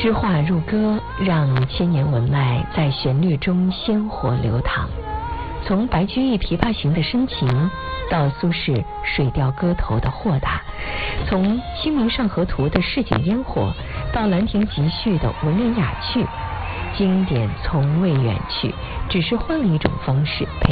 诗画入歌，让千年文脉在旋律中鲜活流淌。从白居易琵琶行的深情，到苏轼《水调歌头》的豁达；从《清明上河图》的市井烟火，到《兰亭集序》的文人雅趣，经典从未远去，只是换了一种方式陪